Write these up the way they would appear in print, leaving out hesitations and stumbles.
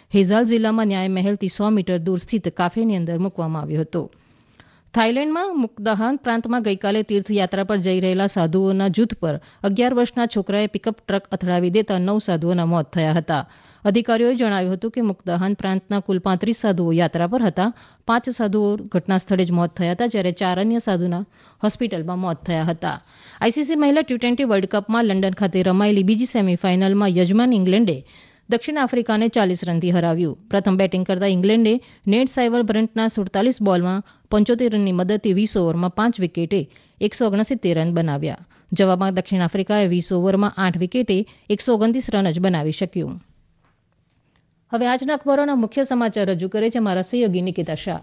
હેઝાલ જિલ્લામાં ન્યાય મહેલથી 100 મીટર દૂર સ્થિત કાફેની અંદર મૂકવામાં આવ્યો હતો. થાઇલેન્ડમાં મુકદાહાન પ્રાંતમાં ગઈકાલે તીર્થયાત્રા પર જઈ રહેલા સાધુઓના જૂથ પર 11 વર્ષના છોકરાએ પિકઅપ ટ્રક અથડાવી દેતા 9 સાધુઓના મોત થયા હતા. અધિકારીઓએ જણાવ્યું હતું કે મુકદાહાન પ્રાંતના કુલ 35 સાધુઓ યાત્રા પર હતા. 5 સાધુઓ ઘટના સ્થળે જ મોત થયા હતા, જ્યારે 4 અન્ય સાધુના હોસ્પિટલમાં મોત થયા હતા. આઈસીસી મહિલા ટી20 વર્લ્ડ કપમાં લંડન ખાતે રમાયેલી બીજી સેમીફાઇનલમાં યજમાન ઇંગ્લેન્ડે દક્ષિણ આફ્રિકાને 40 રનથી હરાવ્યું. પ્રથમ બેટિંગ કરતા ઇંગ્લેન્ડે નેટ સાઇવર બ્રન્ટના 47 બોલમાં 75 રનની મદદથી 20 ઓવરમાં 5 વિકેટે 169 રન બનાવ્યા. જવાબમાં દક્ષિણ આફ્રિકાએ 20 ઓવરમાં 8 વિકેટે 129 રન જ બનાવી શક્યું. હવે આજના અખબારોના મુખ્ય સમાચાર રજૂ કરે છે મારા સહયોગી નિકિતા શાહ.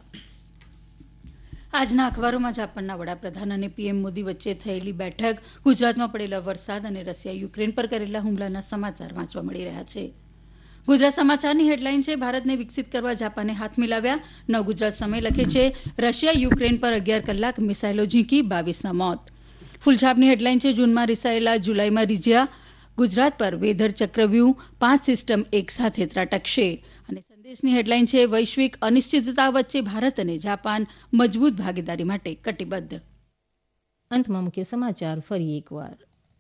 આજના અખબારોમાં જાપાનના વડાપ્રધાન અને પીએમ મોદી વચ્ચે થયેલી બેઠક, ગુજરાતમાં પડેલા વરસાદ અને રશિયા યુક્રેન પર કરેલા હુમલાના સમાચાર વાંચવા મળી રહ્યા છે. ગુજરાત સમાચારની હેડલાઇન છે, ભારતને વિકસિત કરવા જાપાને હાથ મિલાવ્યા. નવગુજરાત સમય લખે છે, રશિયા યુક્રેન પર 11 કલાક મિસાઇલો ઝીંકી, 22ના મોત. ફૂલછાપની હેડલાઇન છે, જૂનમાં રિસાયેલા જુલાઈમાં રીઝ્યા, ગુજરાત પર વેધર ચક્રવ્યૂહ, 5 સિસ્ટમ એક સાથે ત્રાટકશે. અને સંદેશની હેડલાઇન છે, વૈશ્વિક અનિશ્ચિતતા વચ્ચે ભારત અને જાપાન મજબૂત ભાગીદારી માટે કટિબદ્ધ. અંતમાં મુખ્ય સમાચાર ફરી એકવાર.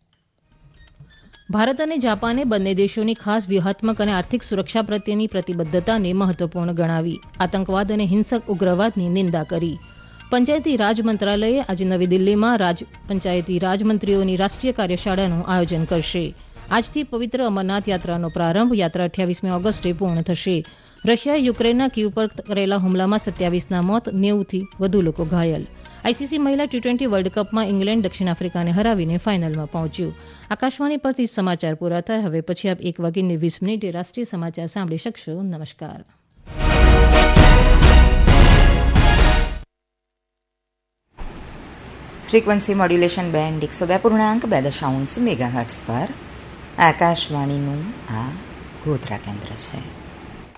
ભારત અને જાપાને બંને દેશોની ખાસ વ્યૂહાત્મક અને આર્થિક સુરક્ષા પ્રત્યેની પ્રતિબદ્ધતાને મહત્વપૂર્ણ ગણાવી. આતંકવાદ અને હિંસક ઉગ્રવાદની નિંદા કરી. પંચાયતી રાજ મંત્રાલયે આજે નવી દિલ્હીમાં પંચાયતી રાજ મંત્રીઓની રાષ્ટ્રીય કાર્યશાળાનું આયોજન કરશે. આજથી પવિત્ર અમરનાથ યાત્રાનો પ્રારંભ. યાત્રા 28મી ઓગસ્ટે પૂર્ણ થશે. રશિયાએ યુક્રેનના કીવ પર કરેલા હુમલામાં 27ના મોત, 90થી વધુ લોકો ઘાયલ. આઈસીસી મહિલા ટી20 વર્લ્ડ કપમાં ઇંગ્લેન્ડ દક્ષિણ આફ્રિકાને હરાવીને ફાઇનલમાં પહોંચ્યું. આકાશવાણી પરથી સમાચાર પૂરા થયા. હવે પછી આપ 1:20 રાષ્ટ્રીય સમાચાર સાંભળી શકશો. નમસ્કાર. ફ્રીક્વન્સી મોડ્યુલેશન બેન્ડ 102.2 મેગાહર્ટ્ઝ પર આકાશવાણીનું આ ગોધરા કેન્દ્ર છે.